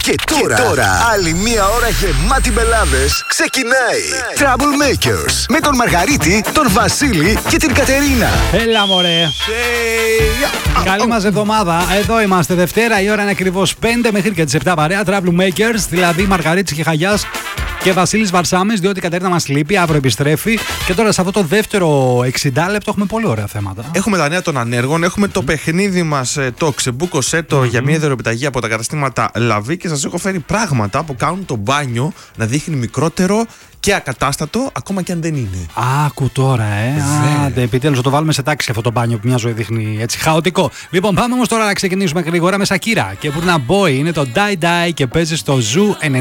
Και τώρα, άλλη μία ώρα γεμάτη μπελάδες ξεκινάει. Troublemakers με τον Μαργαρίτη, τον Βασίλη και την Κατερίνα. Έλα μωρέ. Καλή μας εβδομάδα. Εδώ είμαστε Δευτέρα, η ώρα είναι ακριβώς 5 μέχρι και τις 7 παρέα. Troublemakers, δηλαδή Μαργαρίτης και Χαγιάς και Βασίλης Βαρσάμης, διότι η Κατερίνα μας λείπει, αύριο επιστρέφει. Και τώρα σε αυτό το δεύτερο 60 λεπτό έχουμε πολύ ωραία θέματα. Έχουμε τα νέα των ανέργων, έχουμε το παιχνίδι μας, το ξεμπούκωσέ το για μια δωρεοπιταγή από τα καταστήματα Λαβή και σας έχω φέρει πράγματα που κάνουν το μπάνιο να δείχνει μικρότερο και ακατάστατο, ακόμα και αν δεν είναι. Άκου τώρα, Άντε, επιτέλους θα το βάλουμε σε τάξη αυτό το μπάνιο που μια ζωή δείχνει έτσι χαοτικό. Λοιπόν, πάμε όμως τώρα να ξεκινήσουμε γρήγορα με Σακύρα. Και Burna Boy είναι το Die Die και παίζει στο Zoo 90.